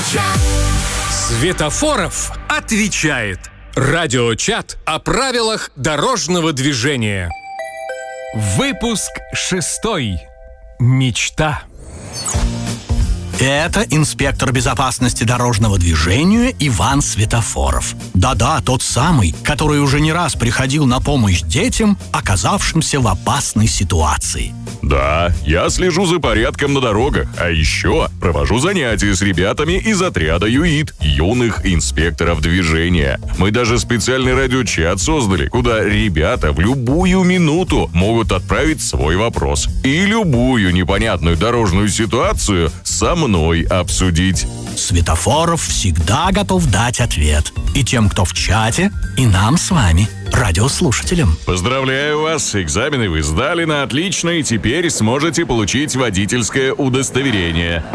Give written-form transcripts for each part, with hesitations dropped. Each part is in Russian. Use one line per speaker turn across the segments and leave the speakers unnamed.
Радиочат.
Светофоров отвечает. Радиочат о правилах дорожного движения. Выпуск 6. Мечта.
Это инспектор безопасности дорожного движения Иван Светофоров. Да-да, тот самый, который уже не раз приходил на помощь детям, оказавшимся в опасной ситуации.
Да, я слежу за порядком на дорогах, а еще провожу занятия с ребятами из отряда ЮИД, юных инспекторов движения. Мы даже специальный радиочат создали, куда ребята в любую минуту могут отправить свой вопрос и любую непонятную дорожную ситуацию со мной обсудить.
Светофоров всегда готов дать ответ. И тем, кто в чате, и нам с вами, радиослушателям.
Поздравляю вас, экзамены вы сдали на отлично, и теперь сможете получить водительское удостоверение.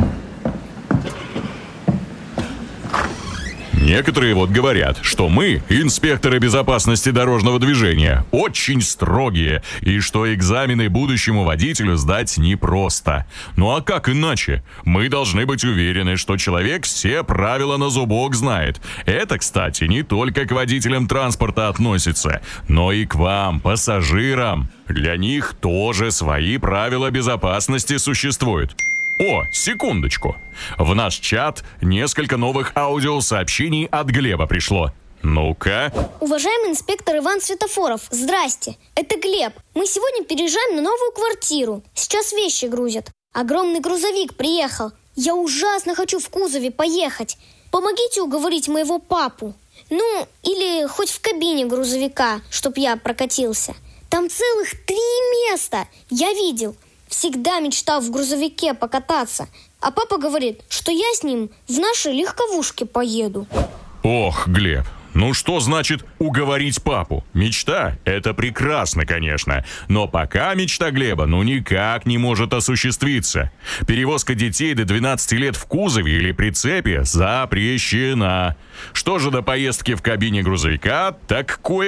Некоторые вот говорят, что мы, инспекторы безопасности дорожного движения, очень строгие, и что экзамены будущему водителю сдать непросто. Ну а как иначе? Мы должны быть уверены, что человек все правила на зубок знает. Это, кстати, не только к водителям транспорта относится, но и к вам, пассажирам. Для них тоже свои правила безопасности существуют. О, секундочку. В наш чат несколько новых аудиосообщений от Глеба пришло. Ну-ка.
Уважаемый инспектор Иван Светофоров, здрасте. Это Глеб. Мы сегодня переезжаем на новую квартиру. Сейчас вещи грузят. Огромный грузовик приехал. Я ужасно хочу в кузове поехать. Помогите уговорить моего папу. Ну, или хоть в кабине грузовика, чтоб я прокатился. Там целых 3 места. Я видел. Всегда мечтал в грузовике покататься. А папа говорит, что я с ним в нашей легковушке поеду.
Ох, Глеб, ну что значит уговорить папу? Мечта – это прекрасно, конечно. Но пока мечта Глеба никак не может осуществиться. Перевозка детей до 12 лет в кузове или прицепе запрещена. Что же до поездки в кабине грузовика, так кое